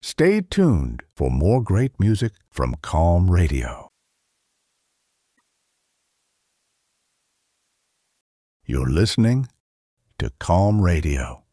Stay tuned for more great music from Calm Radio. You're listening to Calm Radio.